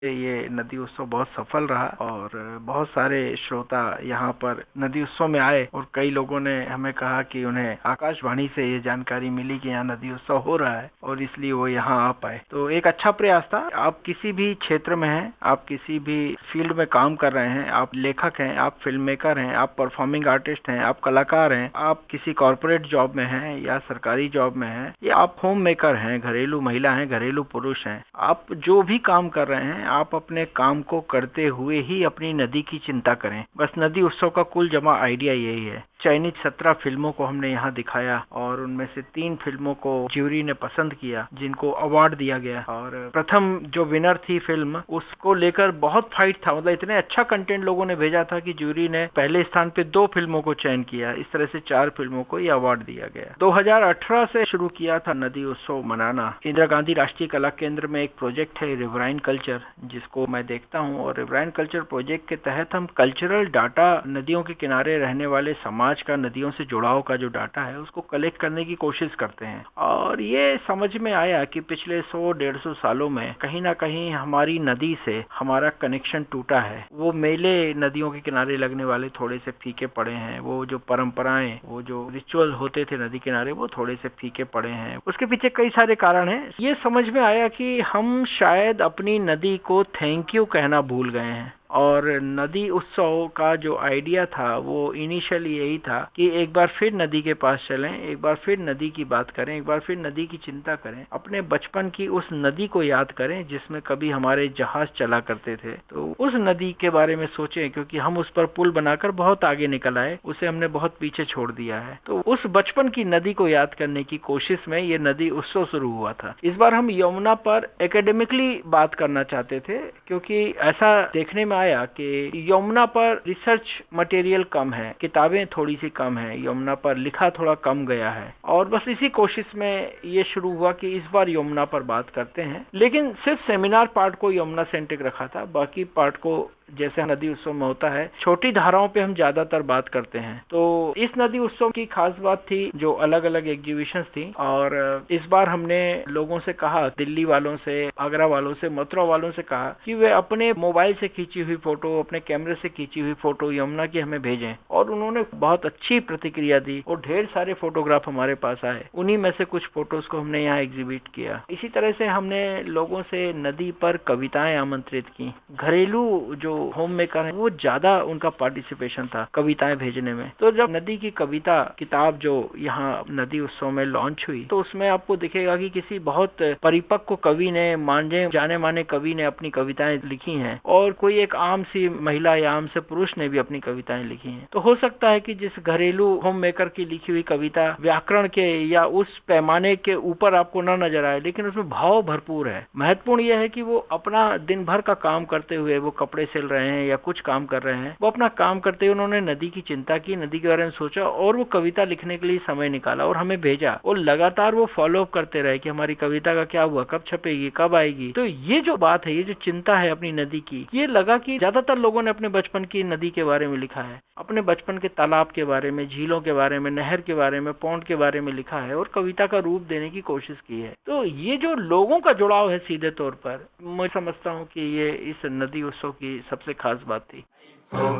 ये नदी उत्सव बहुत सफल रहा और बहुत सारे श्रोता यहाँ पर नदी उत्सव में आए और कई लोगों ने हमें कहा कि उन्हें आकाशवाणी से ये जानकारी मिली कि यहाँ नदी उत्सव हो रहा है और इसलिए वो यहाँ आ पाए। तो एक अच्छा प्रयास था। आप किसी भी क्षेत्र में हैं, आप किसी भी फील्ड में काम कर रहे हैं, आप लेखक हैं, आप फिल्म मेकर हैं, आप परफॉर्मिंग आर्टिस्ट हैं, आप कलाकार हैं, आप किसी कॉर्पोरेट जॉब में हैं या सरकारी जॉब में हैं, या आप होम मेकर हैं, घरेलू महिला हैं, घरेलू पुरुष हैं, आप जो भी काम कर रहे हैं, आप अपने काम को करते हुए ही अपनी नदी की चिंता करें। बस नदी उत्सव का कुल जमा आइडिया यही है। चयनित 17 फिल्मों को हमने यहाँ दिखाया और उनमें से 3 फिल्मों को ज्यूरी ने पसंद किया, जिनको अवार्ड दिया गया। और प्रथम जो विनर थी फिल्म, उसको लेकर बहुत फाइट था। मतलब इतने अच्छा कंटेंट लोगों ने भेजा था कि ज्यूरी ने पहले स्थान पे 2 फिल्मों को चयन किया। इस तरह से 4 फिल्मों को ये अवार्ड दिया गया। 2018 से शुरू किया था नदी उत्सव मनाना। इंदिरा गांधी राष्ट्रीय कला केंद्र में एक प्रोजेक्ट है रिवराइन कल्चर, जिसको मैं देखता हूँ, और रिवराइन कल्चर प्रोजेक्ट के तहत हम कल्चरल डाटा, नदियों के किनारे रहने वाले समाज का, नदियों से जुड़ाव का जो डाटा है उसको कलेक्ट करने की कोशिश करते हैं। और ये समझ में आया कि पिछले 100-150 सालों में कहीं ना कहीं हमारी नदी से हमारा कनेक्शन टूटा है। वो मेले नदियों के किनारे लगने वाले थोड़े से फीके पड़े हैं। वो जो परंपराएं, वो जो रिचुअल होते थे नदी किनारे, वो थोड़े से फीके पड़े हैं। उसके पीछे कई सारे कारण हैं। ये समझ में आया कि हम शायद अपनी नदी को थैंक यू कहना भूल गए हैं। और नदी उत्सव का जो आइडिया था वो इनिशियली यही था कि एक बार फिर नदी के पास चलें, एक बार फिर नदी की बात करें, एक बार फिर नदी की चिंता करें, अपने बचपन की उस नदी को याद करें जिसमें कभी हमारे जहाज चला करते थे। तो उस नदी के बारे में सोचें, क्योंकि हम उस पर पुल बनाकर बहुत आगे निकल आए, उसे हमने बहुत पीछे छोड़ दिया है। तो उस बचपन की नदी को याद करने की कोशिश में ये नदी उत्सव शुरू हुआ था। इस बार हम यमुना पर एकेडमिकली बात करना चाहते थे, क्योंकि ऐसा देखने में आया कि यमुना पर रिसर्च मटेरियल कम है, किताबें थोड़ी सी कम है, यमुना पर लिखा थोड़ा कम गया है। और बस इसी कोशिश में ये शुरू हुआ कि इस बार यमुना पर बात करते हैं। लेकिन सिर्फ सेमिनार पार्ट को यमुना सेंट्रिक रखा था, बाकी पार्ट को जैसे नदी उत्सव में होता है छोटी धाराओं पे हम ज्यादातर बात करते हैं। तो इस नदी उत्सव की खास बात थी जो अलग अलग एग्जीबिशंस थी। और इस बार हमने लोगों से कहा, दिल्ली वालों से, आगरा वालों से, मथुरा वालों से कहा कि वे अपने मोबाइल से खींची हुई फोटो, अपने कैमरे से खींची हुई फोटो यमुना की हमें भेजें। और उन्होंने बहुत अच्छी प्रतिक्रिया दी और ढेर सारे फोटोग्राफ हमारे पास आए। उन्हीं में से कुछ फोटोज को हमने यहाँ एग्जिबिट किया। इसी तरह से हमने लोगों से नदी पर कविताएं आमंत्रित की। घरेलू जो होम मेकर है वो ज्यादा उनका पार्टिसिपेशन था कविताएं भेजने में। तो जब नदी की कविता किताब जो यहाँ नदी उत्सव में लॉन्च हुई, तो उसमें आपको दिखेगा कि किसी बहुत परिपक्व कवि ने, जाने माने कवि ने अपनी कविताएं लिखी हैं, और कोई एक आम सी महिला या आम से पुरुष ने भी अपनी कविताएं लिखी हैं। तो हो सकता है कि जिस घरेलू होम मेकर की लिखी हुई कविता व्याकरण के या उस पैमाने के ऊपर आपको न नजर आए, लेकिन उसमें भाव भरपूर है। महत्वपूर्ण यह है कि वो अपना दिन भर का काम करते हुए, वो कपड़े सिल रहे हैं या कुछ काम कर रहे हैं, वो अपना काम करते हुए उन्होंने नदी की चिंता की, नदी के बारे में सोचा और वो कविता लिखने के लिए समय निकाला और हमें भेजा। और लगातार वो फॉलो अप करते रहे कि हमारी कविता का क्या हुआ, कब छपेगी, कब आएगी। तो ये जो बात है, ये जो चिंता है अपनी नदी की, ये लगा कि ज्यादातर लोगों ने अपने बचपन की नदी के बारे में लिखा है, अपने बचपन के तालाब के बारे में, झीलों के बारे में, नहर के बारे में, पौंड के बारे में लिखा है और कविता का रूप देने की कोशिश की है। तो ये जो लोगों का जुड़ाव है सीधे तौर पर, मैं समझता हूँ कि ये इस नदी उत्सव की सबसे खास बात थी।